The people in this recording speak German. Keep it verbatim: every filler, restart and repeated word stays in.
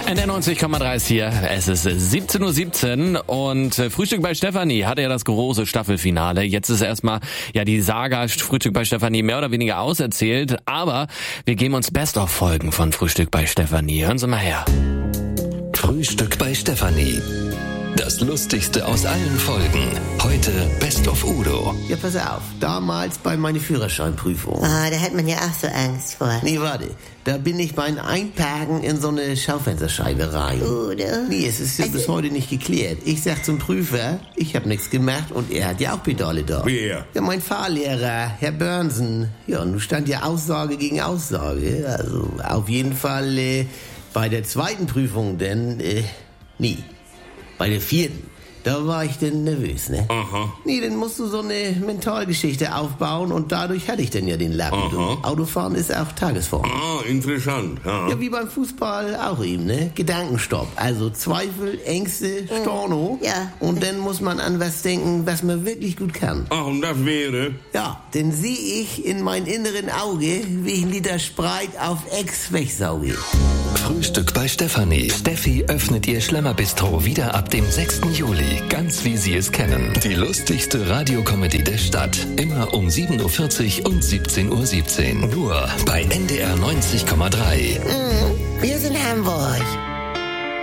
N R neunzig Komma drei ist hier. Es ist siebzehn Uhr siebzehn und Frühstück bei Stefanie hatte ja das große Staffelfinale. Jetzt ist erstmal ja die Saga Frühstück bei Stefanie mehr oder weniger auserzählt, aber wir geben uns Best-of-Folgen von Frühstück bei Stefanie. Hören Sie mal her. Frühstück bei Stefanie. Das Lustigste aus allen Folgen. Heute Best of Udo. Ja, pass auf. Damals bei meiner Führerscheinprüfung. Ah, da hat man ja auch so Angst vor. Nee, warte. Da bin ich beim Einparken in so eine Schaufensterscheibe rein. Udo? Nee, es ist ja bis heute nicht geklärt. Ich sag zum Prüfer, ich habe nichts gemacht und er hat ja auch Pedale da. Wer? Ja, mein Fahrlehrer, Herr Börnsen. Ja, nun stand ja Aussage gegen Aussage. Also auf jeden Fall äh, bei der zweiten Prüfung, denn äh, nie. Bei der vierten, da war ich denn nervös, ne? Aha. Nee, dann musst du so eine Mentalgeschichte aufbauen und dadurch hatte ich dann ja den Lappen. Aha. Autofahren ist auch Tagesform. Ah, interessant. Ja. Ja, wie beim Fußball auch eben, ne? Gedankenstopp. Also Zweifel, Ängste, Storno. Ja. Und dann muss man an was denken, was man wirklich gut kann. Ach, und das wäre? Ja, dann sehe ich in mein inneren Auge, wie ich einen Liter Spreit auf Ex wegsauge. Frühstück bei Stefanie. Steffi öffnet ihr Schlemmerbistro wieder ab dem sechsten Juli. Ganz wie Sie es kennen. Die lustigste Radiokomödie der Stadt. Immer um sieben Uhr vierzig und siebzehn Uhr siebzehn. Nur bei N D R neunzig Komma drei. Mhm. Wir sind Hamburg.